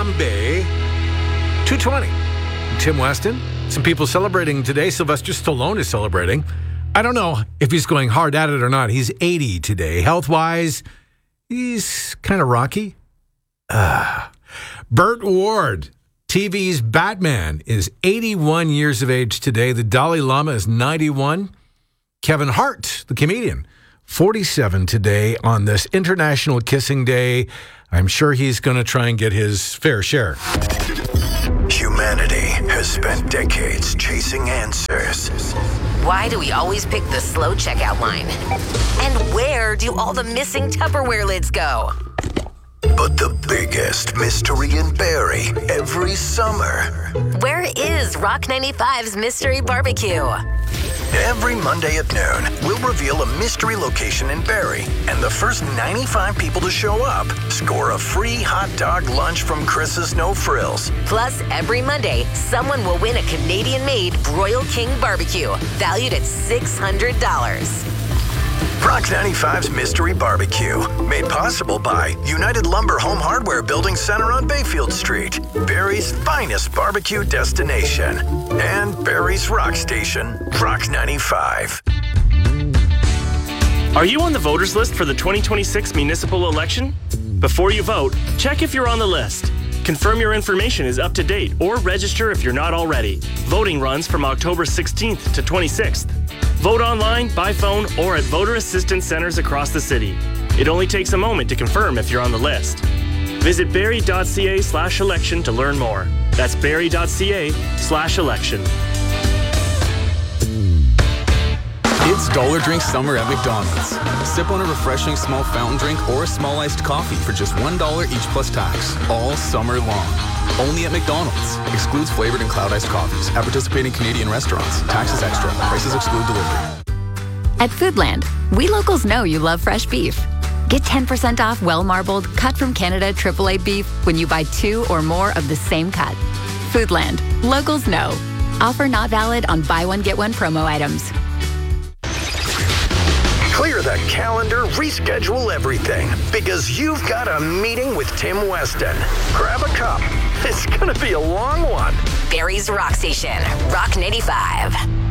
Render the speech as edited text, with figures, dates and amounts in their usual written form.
Bay. 2:20. Tim Weston. Some people celebrating today. Sylvester Stallone is celebrating. I don't know if he's going hard at it or not. He's 80 today. Health-wise, he's kind of rocky. Burt Ward, TV's Batman, is 81 years of age today. The Dalai Lama is 91. Kevin Hart, the comedian, 47 today on this International Kissing Day. I'm sure he's going to try and get his fair share. Humanity has spent decades chasing answers. Why do we always pick the slow checkout line? And where do all the missing Tupperware lids go? But the biggest mystery in Barrie every summer. Where is Rock 95's Mystery Barbecue? Every Monday at noon, we'll reveal a mystery location in Barrie, and the first 95 people to show up score a free hot dog lunch from Chris's No Frills. Plus, every Monday, someone will win a Canadian-made Royal King Barbecue, valued at $600. Rock 95's Mystery Barbecue, made possible by United Lumber Home Hardware Building Center on Bayfield Street, Barrie's finest barbecue destination, and Barrie's rock station, Rock 95. Are you on the voters list for the 2026 municipal election? Before you vote, check if you're on the list. Confirm your information is up to date or register if you're not already. Voting runs from October 16th to 26th. Vote online, by phone, or at voter assistance centers across the city. It only takes a moment to confirm if you're on the list. Visit barrie.ca/election to learn more. That's barrie.ca/election. It's Dollar Drink Summer at McDonald's. Sip on a refreshing small fountain drink or a small iced coffee for just $1 each plus tax, all summer long. Only at McDonald's. Excludes flavored and cloud iced coffees at participating Canadian restaurants. Taxes extra. Prices exclude delivery. At Foodland, we locals know you love fresh beef. Get 10% off well-marbled, cut from Canada AAA beef when you buy 2 or more of the same cut. Foodland. Locals know. Offer not valid on buy one, get one promo items. Clear the calendar, reschedule everything, because you've got a meeting with Tim Weston. Grab a cup. It's going to be a long one. Barrie's Rock Station, Rock 95.